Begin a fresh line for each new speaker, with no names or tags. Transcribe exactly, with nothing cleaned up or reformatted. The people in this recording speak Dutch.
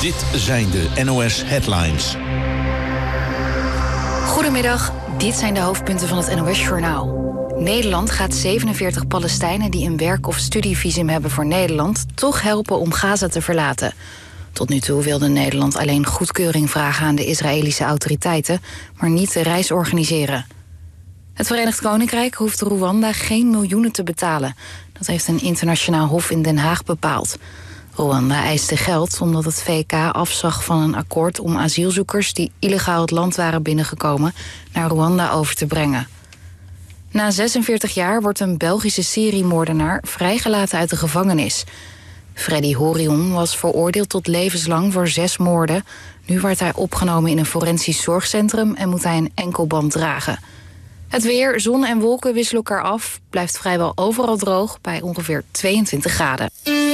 Dit zijn de N O S Headlines.
Goedemiddag, dit zijn de hoofdpunten van het N O S-journaal. Nederland gaat zevenenveertig Palestijnen die een werk- of studievisum hebben voor Nederland toch helpen om Gaza te verlaten. Tot nu toe wilde Nederland alleen goedkeuring vragen aan de Israëlische autoriteiten, maar niet de reis organiseren. Het Verenigd Koninkrijk hoeft Rwanda geen miljoenen te betalen. Dat heeft een internationaal hof in Den Haag bepaald. Rwanda eiste geld omdat het V K afzag van een akkoord om asielzoekers die illegaal het land waren binnengekomen naar Rwanda over te brengen. Na zesenveertig jaar wordt een Belgische seriemoordenaar vrijgelaten uit de gevangenis. Freddy Horion was veroordeeld tot levenslang voor zes moorden. Nu wordt hij opgenomen in een forensisch zorgcentrum en moet hij een enkelband dragen. Het weer, zon en wolken wisselen elkaar af. Blijft vrijwel overal droog bij ongeveer tweeëntwintig graden.